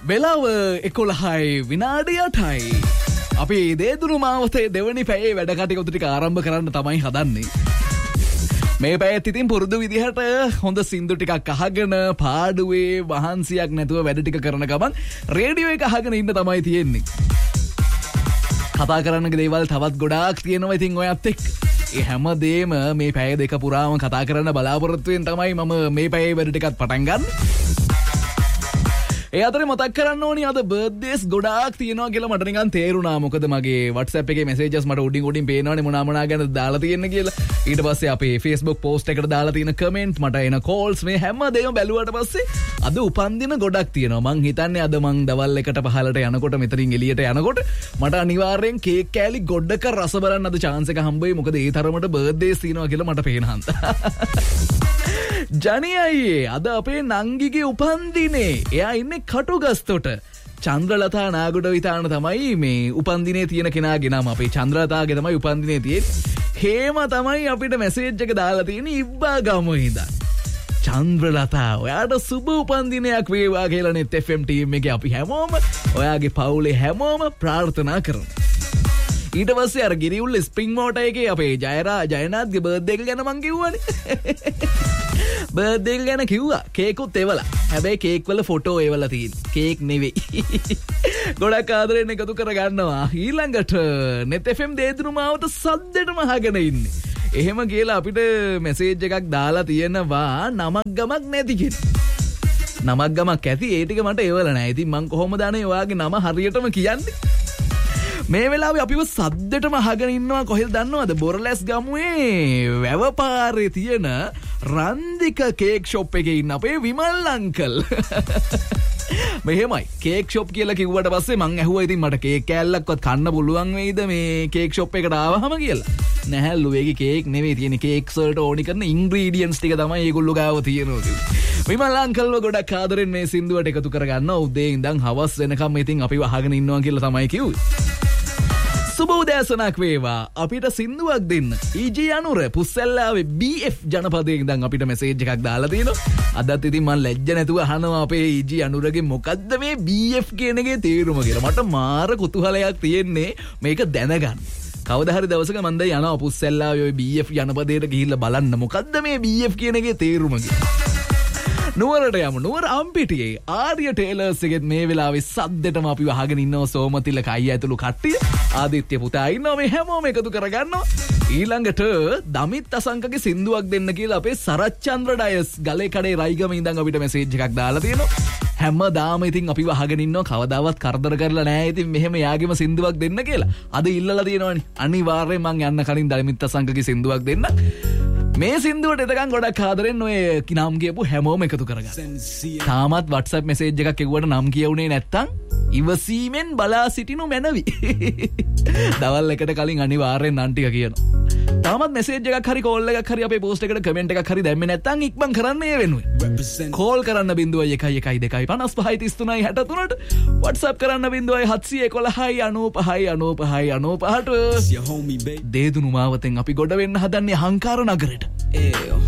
වෙලාව 11:08යි. අපි දේදුරු මාවතේ දෙවනි පැයේ වැඩ කටයුතු ටික ආරම්භ කරන්න තමයි හදන්නේ. මේ පැයත් ඉතින් පුරුදු විදිහට හොඳ සින්දු ටිකක් අහගෙන පාඩුවේ වහන්සියක් නැතුව වැඩ ටික කරන ගමන් රේඩියෝ එක අහගෙන ඉන්න තමයි තියෙන්නේ. කතා කරන්න දේවල් තවත් ගොඩාක් තියෙනවා ඉතින් ඔයත් එක්ක. ඒ හැමදේම මේ පැය දෙක පුරාම කතා කරන්න බලාපොරොත්තු වෙන තමයි මම මේ පැයේ වැඩ ටිකත් පටන් ගන්න. ඒ අතරේ මතක් කරන්න ඕනි අද බර්ත්ඩේස් ගොඩාක් තියෙනවා කියලා මට නිකන් තේරුණා. මොකද මගේ WhatsApp එකේ මැසේජස් මට උඩින් පේනවනේ මොනවා ගැන දාලා තියෙන්නේ කියලා. ඊට පස්සේ අපේ Facebook post එකට දාලා තියෙන comment මට එන calls මේ හැමදේම බැලුවාට පස්සේ අද උපන්දින ගොඩක් තියෙනවා. මං හිතන්නේ අද මං දවල් 1ට පහලට යනකොට මෙතනින් එළියට යනකොට මට අනිවාර්යෙන් කේක් කෑලි ගොඩක රස බලන්න අද chance එක හම්බෙයි. මොකද ඒ තරමට බර්ත්ඩේස් තියෙනවා කියලා මට පේන හන්ද. ජනී අයියේ අද අපේ නංගිගේ උපන්දිනේ. එයා ඉන්නේ කටුගස්තොට. චන්ද්‍රලතා නාගොඩ විතාන තමයි මේ උපන්දිනේ තියෙන කෙනාගේ නම. අපේ චන්ද්‍රලතාගේ තමයි උපන්දිනේ තියෙන්නේ. හේම තමයි අපිට මැසේජ් එක දාලා තියෙන්නේ ඉබ්බා ගමුවේ ඉඳන්. චන්ද්‍රලතා ඔයාට සුබ උපන්දිනයක් වේවා කියලා net FM ටීම් එකේ අපි හැමෝම ඔයාගේ පවුලේ හැමෝම ප්‍රාර්ථනා කරනවා. ඊට පස්සේ අර ගිරිඋල්ල ස්ප්‍රින්ග් මෝටර් එකේ අපේ ජයනාත්ගේ බර්ත්ඩේ එක ගැන මං කිව්වනේ. බර්ත්ඩේ එක ගැන කිව්වා. කේකුත් එවලා. හැබැයි කේක් වල ෆොටෝ එවලා තියෙන්නේ. කේක් නෙවෙයි. ගොඩක් ආදරෙන් එකතු කර ගන්නවා. ඊළඟට net FM දේදුරු මාවත සද්දෙටම අහගෙන ඉන්නේ. එහෙම කියලා අපිට මැසේජ් එකක් දාලා තියෙනවා නමක් ගමක් නැති කෙනෙක්. නමක් ගමක් ඇති ඒ ටික මට එවලා නැහැ. ඉතින් මං කොහොමද අනේ ඔයාගේ නම හරියටම කියන්නේ? මේ වෙලාවේ අපිව සද්දෙටම අහගෙන ඉන්නවා කොහෙද දන්නවද? බොරලැස් ගමුවේ වැවපාරේ තියෙන රන්දික කේක් ෂොප් එකේ ඉන්න අපේ විමල් අංකල්. මෙහෙමයි කේක් ෂොප් කියලා කිව්වට පස්සේ මං ඇහුවා ඉතින් මට කේක් කෑල්ලක්වත් කන්න පුළුවන් වෙයිද මේ කේක් ෂොප් එකට ආවහම කියලා. නැහැලු ඒකේ කේක් නෙවෙයි තියෙන්නේ කේක්ස් වලට ඕනි කරන ඉන්ග්‍රීඩියන්ට්ස් ටික තමයි ඒගොල්ලෝ ගාව තියෙනවා කිව්වා. විමල් අංකල්ව ගොඩක් ආදරෙන් මේ සින්දුවට එකතු කරගන්නවා. උදේ ඉඳන් හවස් වෙනකම් ඉතින් අපිව අහගෙන ඉන්නවා කියලා තමයි කිව්වේ. සුබ උදෑසනක් වේවා. අපිට සින්දුවක් දෙන්න. EG අනුර පුස්සල්ලාවේ BF ජනපදයේ ඉඳන් අපිට මැසේජ් එකක් දාලා තිනවා. අදත් ඉතින් මම ලැජ්ජ නැතුව අහනවා අපේ EG අනුරගේ මොකද්ද මේ BF කියන එකේ තේරුම කියලා. මට මාර කුතුහලයක් තියෙන්නේ මේක දැනගන්න. කවදා හරි දවසක මම දැන් යනවා පුස්සල්ලාවේ ওই BF ජනපදයට ගිහිල්ලා බලන්න මොකද්ද මේ BF කියන එකේ තේරුම කියලා. නුවරට යමු. නුවර අම්පිටියේ ආර්ය ටේලර්ස් එකෙත් මේ වෙලාවේ සද්දෙටම අපි වහගෙන ඉන්නවා. සෝමතිලක අයියා ඇතුළු කට්ටිය. ආදිත්‍ය පුතා ඉන්නවා. මේ හැමෝම එකතු කරගන්නවා. ඊළඟට දමිත් අසංකගේ සින්දුවක් දෙන්න කියලා අපේ සරච්චන්ද්‍ර ඩයස් ගලේ කඩේ රයිගම ඉඳන් අපිට මැසේජ් එකක් දාලා තියෙනවා. හැමදාම ඉතින් අපි වහගෙන ඉන්නවා. කවදාවත් කරදර කරලා නැහැ. ඉතින් මෙහෙම යාගෙම සින්දුවක් දෙන්න කියලා. අද ඉල්ලලා තියෙනවනේ. අනිවාර්යෙන් මං යන්න කලින් දමිත් අසංකගේ සින්දුවක් දෙන්න. මේ සින්දුවට එතකන් ගොඩක් ආදරෙන් ඔය නම් කියපු හැමෝම එකතු කරගන්න. තාමත් WhatsApp මැසේජ් එකක් එවුවට නම් කියවුනේ නැත්තම් ඉවසීමෙන් බලා සිටිනු මැනවි. දවල් එකට කලින් අනිවාර්යෙන් නම් ටික කියනවා. තාමත් මැසේජ් එකක් හරි කෝල් එකක් හරි අපේ පෝස්ට් එකට කමෙන්ට් එකක් හරි දැම්මේ නැත්තම් ඉක්මන් කරන්න ඒ වෙනුවෙන්. කෝල් කරන්න 0112536363ට WhatsApp කරන්න 0711959595 දේදුණු මාවතෙන් අපි ගොඩ වෙන්න හදන්නේ අහංකාර නගරෙට.